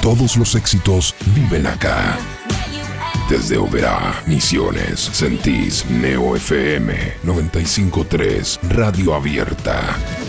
Todos los éxitos viven acá. Desde Oberá, Misiones, sentís Neo FM 95.3, Radio Abierta.